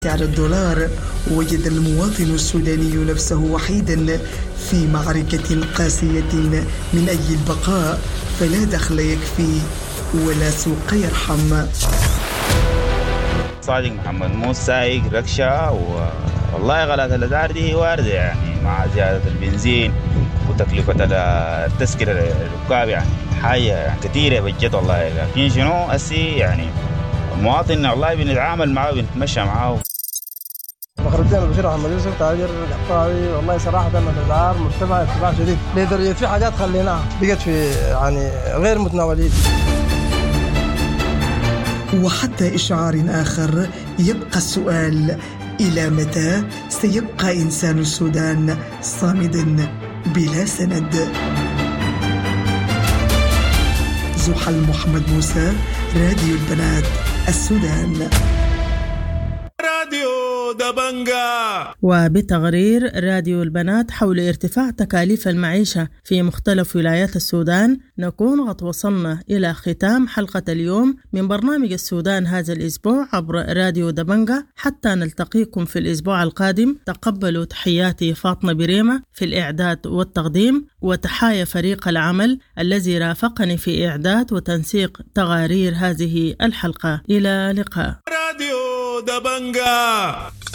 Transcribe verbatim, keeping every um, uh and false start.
على الدولار، وجد المواطن السوداني نفسه وحيدا في معركة قاسية من أجل البقاء، فلا دخل يكفي ولا سوق يرحم. صادق محمد موسى سايق ركشة، والله غلاء الأسعار دي واردة يعني مع زيادة البنزين وتكلفة التذكرة للركاب، يعني حاجة كثيرة بجد والله. لكن شنو أسي يعني المواطن والله بنتعامل معه بنتمشى معه. فخر الدين البشير محمد يوسف تاجر قطاعي. والله صراحة الأسعار مرتفعة ارتفاع شديد لدرجة في حاجات خليناها بقت في يعني غير متناولين. وحتى إشعار آخر يبقى السؤال: إلى متى سيبقى إنسان السودان صامدا بلا سند؟ زحل محمد موسى، راديو البنات، السودان. وبتقرير راديو البنات حول ارتفاع تكاليف المعيشة في مختلف ولايات السودان، نكون قد وصلنا إلى ختام حلقة اليوم من برنامج السودان هذا الأسبوع عبر راديو دبنجة. حتى نلتقيكم في الأسبوع القادم، تقبلوا تحياتي فاطمة بريمة في الإعداد والتقديم، وتحايا فريق العمل الذي رافقني في إعداد وتنسيق تقارير هذه الحلقة. إلى اللقاء. راديو دبنجة.